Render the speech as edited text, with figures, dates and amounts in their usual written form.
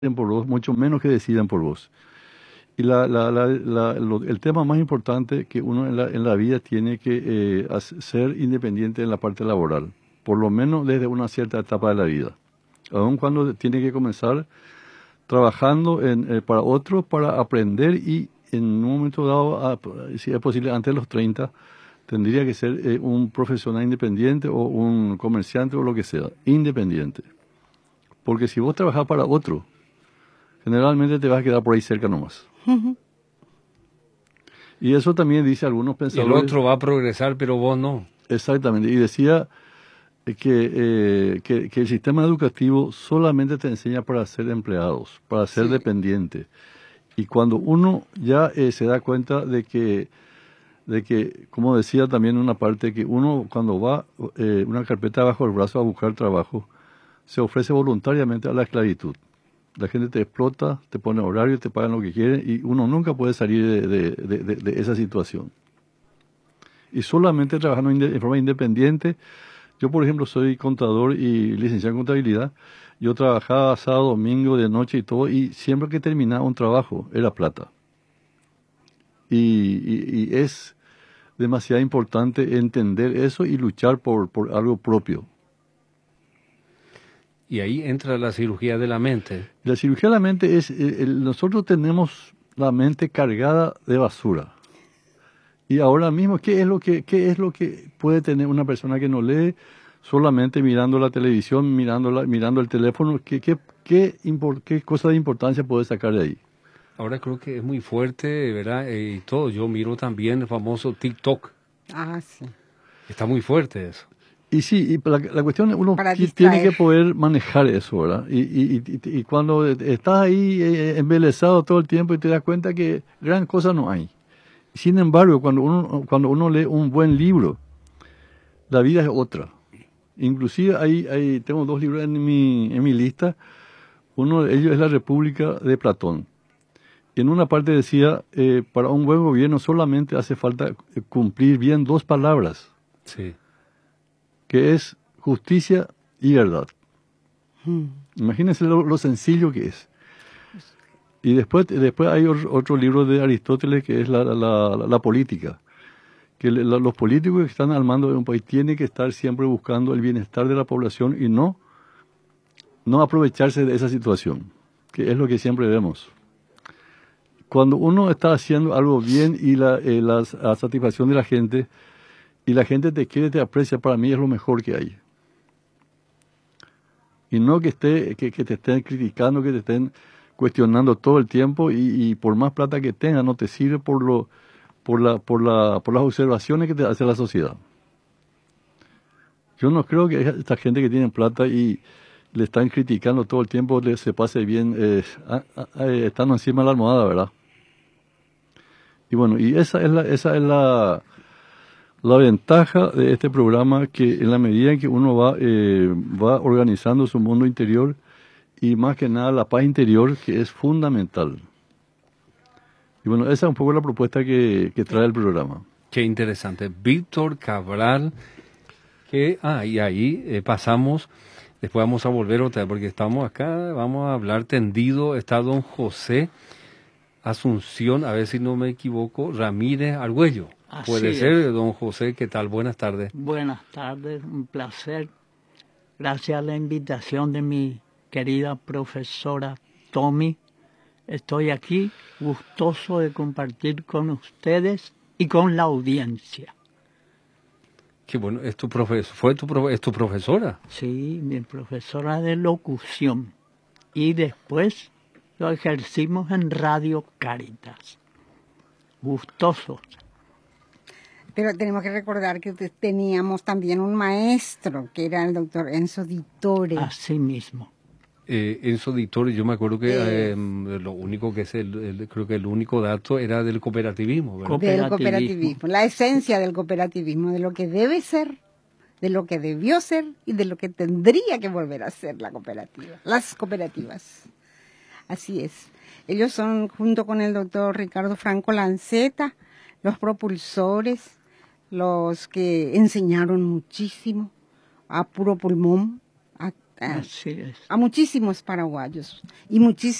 por vos, mucho menos que decidan por vos. Y el tema más importante que uno en la vida tiene que ser independiente en la parte laboral, por lo menos desde una cierta etapa de la vida. Aun cuando tiene que comenzar trabajando para otros, para aprender y en un momento dado, si es posible antes de los 30, tendría que ser un profesional independiente o un comerciante o lo que sea, independiente. Porque si vos trabajás para otro, generalmente te vas a quedar por ahí cerca nomás. Y eso también dice algunos Y pensadores. el otro va a progresar, pero vos no. Exactamente. Y decía que el sistema educativo solamente te enseña para ser empleados, para ser dependientes. Y cuando uno ya se da cuenta de que, como decía también una parte, que uno cuando va una carpeta bajo el brazo a buscar trabajo, se ofrece voluntariamente a la esclavitud. La gente te explota, te pone horario, te pagan lo que quieren y uno nunca puede salir de esa situación. Y solamente trabajando en forma independiente. Yo, por ejemplo, soy contador y licenciado en contabilidad. Yo trabajaba sábado, domingo, de noche y todo, y siempre que terminaba un trabajo era plata. Y es demasiado importante entender eso y luchar por algo propio. Y ahí entra la cirugía de la mente. La cirugía de la mente es, nosotros tenemos la mente cargada de basura. Y ahora mismo, ¿qué es lo que puede tener una persona que no lee solamente mirando la televisión, mirando el teléfono? ¿Qué cosa de importancia puede sacar de ahí? Ahora creo que es muy fuerte, ¿verdad? Y todo. Yo miro también el famoso TikTok. Ah, sí. Está muy fuerte eso. Y sí, y la cuestión es uno Para tiene distraer. que poder manejar eso, ¿verdad? Y cuando estás ahí embelesado todo el tiempo y te das cuenta que gran cosa no hay. Sin embargo, cuando uno lee un buen libro, la vida es otra. Inclusive tengo 2 libros en mi lista. Uno de ellos es La República de Platón. Y en una parte decía, para un buen gobierno solamente hace falta cumplir bien 2 palabras, Sí. que es justicia y verdad. Imagínense lo sencillo que es. Y después hay otro libro de Aristóteles que es la política. Que los políticos que están al mando de un país tienen que estar siempre buscando el bienestar de la población y no aprovecharse de esa situación, que es lo que siempre vemos. Cuando uno está haciendo algo bien y la satisfacción de la gente, y la gente te quiere, te aprecia, para mí es lo mejor que hay. Y no que te estén criticando, que te estén cuestionando todo el tiempo y por más plata que tengas no te sirve por las observaciones que te hace la sociedad. Yo no creo que esta gente que tiene plata y le están criticando todo el tiempo se pase bien, estando encima de la almohada, ¿verdad? Y bueno, y esa es la ventaja de este programa, que en la medida en que uno va organizando su mundo interior y más que nada la paz interior, que es fundamental. Y bueno, esa es un poco la propuesta que trae el programa. Qué interesante. Víctor Cabral, y ahí pasamos, después vamos a volver otra vez, porque estamos acá, vamos a hablar tendido, está don José Asunción, a ver si no me equivoco, Ramírez Argüello. Puede ser, don José, ¿qué tal? Buenas tardes. Buenas tardes, un placer. Gracias a la invitación de mi querida profesora Tommy, estoy aquí gustoso de compartir con ustedes y con la audiencia. Qué bueno, ¿es tu profesora? Sí, mi profesora de locución. Y después lo ejercimos en Radio Cáritas. Gustosos. Pero tenemos que recordar que teníamos también un maestro, que era el doctor Enzo Ditore. Así mismo. Enzo Ditore, yo me acuerdo que lo único que creo que el único dato era del cooperativismo, ¿verdad? Del cooperativismo, la esencia del cooperativismo, de lo que debe ser, de lo que debió ser y de lo que tendría que volver a ser la cooperativa, las cooperativas. Así es. Ellos son, junto con el doctor Ricardo Franco Lanceta, los propulsores, los que enseñaron muchísimo, a puro pulmón, Así es. a muchísimos paraguayos y muchísimos